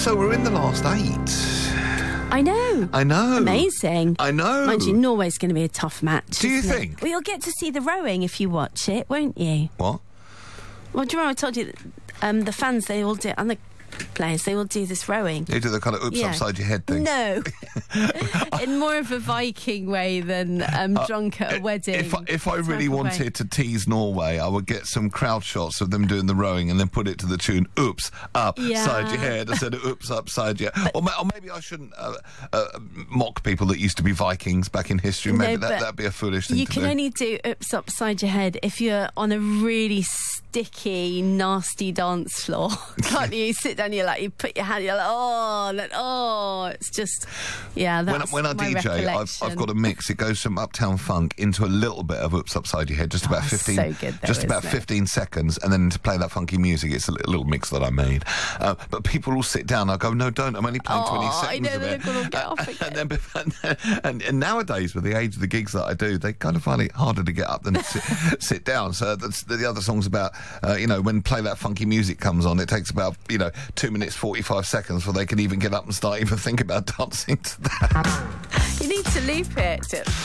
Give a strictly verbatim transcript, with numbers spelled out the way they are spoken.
So we're in the last eight. I know. I know. Amazing. I know. Mind you, Norway's going to be a tough match. Do you isn't it? think? Well, you'll get to see the rowing if you watch it, won't you? What? Well, do you remember I told you that um, the fans, they all do, and the players, they all do this rowing. You do the kind of oops Yeah. upside your head thing. No. In more of a Viking way than um, drunk at a wedding. If I, if I type really of way. wanted to tease Norway, I would get some crowd shots of them doing the rowing and then put it to the tune "Oops Upside Yeah. Your Head" instead of "Oops Upside Your." Or, ma- or maybe I shouldn't uh, uh, mock people that used to be Vikings back in history. Maybe No, that but that'd be a foolish thing You to can do. only do oops upside your head if you're on a really sticky, nasty dance floor. Can't you? You sit down, you're like, you put your hand, you're like, oh, like, oh, it's just, yeah, When, that's when I my D J, I've, recollection. I've got a mix. It goes from Uptown Funk into a little bit of "Oops Upside Your Head," just about Oh, fifteen, so good though, just about isn't it? fifteen seconds, and then to play that funky music, it's a li- little mix that I made. Uh, but people will sit down. I go, no, don't. I'm only playing Oh, twenty I seconds know, of they're it. gonna get off and, again. then, and, then, and, and nowadays, with the age of the gigs that I do, they kind of find it harder to get up than sit, sit down. So that's, the other song's about, uh, you know, when play that funky music comes on, it takes about, you know, two minutes forty-five seconds before they can even get up and start even thinking about dancing to that. You need to loop it.